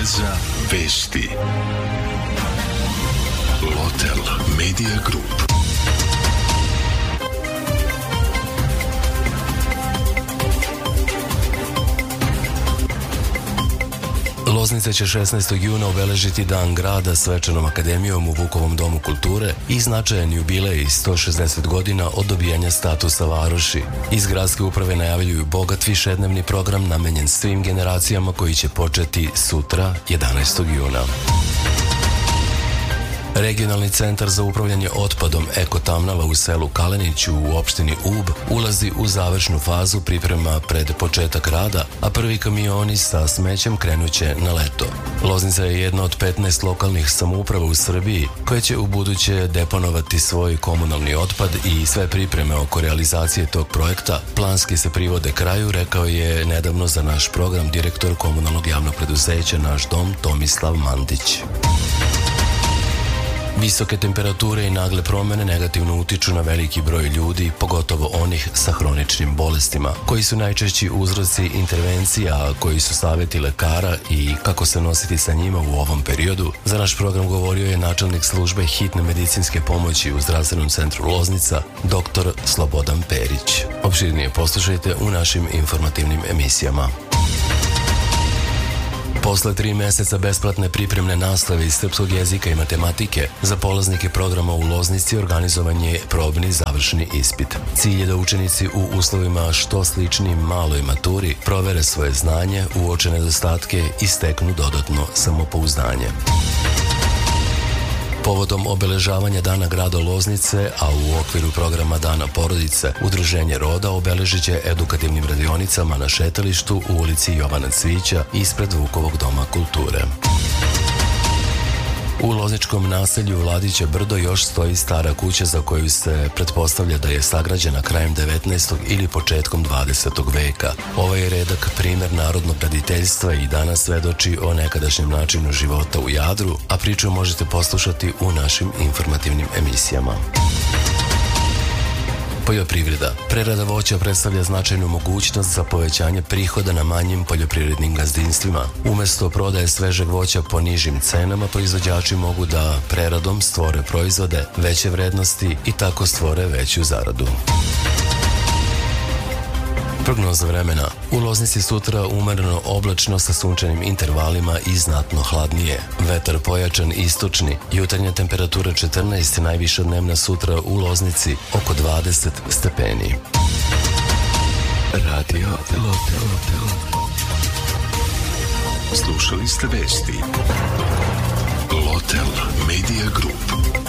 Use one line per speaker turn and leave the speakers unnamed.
Kneza vesti. Lotel Media Group.
Loznica će 16. juna obeležiti Dan grada svečanom akademijom u Vukovom domu kulture i značajan jubilej 160 godina od dobijanja statusa varoši. Iz gradske uprave najavljuju bogat višednevni program namenjen svim generacijama koji će početi sutra, 11. juna. Regionalni centar za upravljanje otpadom Eko Tamnava u selu Kaleniću u opštini Ub ulazi u završnu fazu priprema pred početak rada, a prvi kamioni sa smećem krenuće na leto. Loznica je jedna od 15 lokalnih samouprava u Srbiji koje će u buduće deponovati svoj komunalni otpad i sve pripreme oko realizacije tog projekta planski se privode kraju, rekao je nedavno za naš program direktor komunalnog javnog preduzeća Naš dom Tomislav Mandić. Visoke temperature i nagle promene negativno utiču na veliki broj ljudi, pogotovo onih sa hroničnim bolestima, koji su najčešći uzroci intervencija, a koji su savjeti lekara i kako se nositi sa njima u ovom periodu. Za naš program govorio je načelnik službe hitne medicinske pomoći u zdravstvenom centru Loznica, dr. Slobodan Perić. Opširnije poslušajte u našim informativnim emisijama. Posle 3 meseca besplatne pripremne nastave iz srpskog jezika i matematike, za polaznike programa u Loznici organizovan je probni završni ispit. Cilj je da učenici u uslovima što sličnim maloj maturi provere svoje znanje, uoče nedostatke i steknu dodatno samopouzdanje. Povodom obeležavanja Dana grada Loznice, a u okviru programa Dana porodice, Udruženje Roda obeležit će edukativnim radionicama na šetalištu u ulici Jovana Cvića ispred Vukovog doma kulture. U lozničkom naselju Vladića Brdo još stoji stara kuća za koju se pretpostavlja da je sagrađena krajem 19. ili početkom 20. veka. Ovaj je redak primer narodnog graditeljstva i danas svedoči o nekadašnjem načinu života u Jadru, a priču možete poslušati u našim informativnim emisijama. Poljoprivreda. Prerada voća predstavlja značajnu mogućnost za povećanje prihoda na manjim poljoprivrednim gazdinstvima. Umesto prodaje svežeg voća po nižim cenama, proizvođači mogu da preradom stvore proizvode veće vrednosti i tako stvore veću zaradu. Prognoza vremena. U Loznici sutra umereno oblačno sa sunčanim intervalima i znatno hladnije. Vetar pojačan istočni, jutarnja temperatura 14, najviša dnevna sutra u Loznici oko 20 stepeni.
Radio Lotel. Slušali ste vesti. Lotel Media Group.